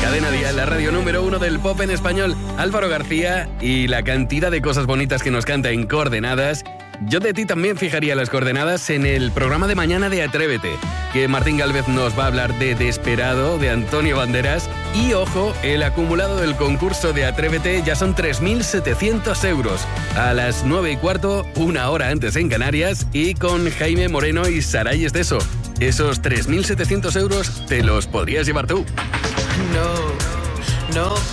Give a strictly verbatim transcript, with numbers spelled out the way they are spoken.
Cadena Dial, la radio número uno del pop en español. Álvaro García y la cantidad de cosas bonitas que nos canta en Coordenadas. Yo de ti también fijaría las coordenadas en el programa de mañana de Atrévete, que Martín Gálvez nos va a hablar de Desperado, de Antonio Banderas. Y ojo, el acumulado del concurso de Atrévete ya son tres mil setecientos euros. A las nueve y cuarto, una hora antes en Canarias, y con Jaime Moreno y Saray Esteso. Esos tres mil setecientos euros te los podrías llevar tú. No, no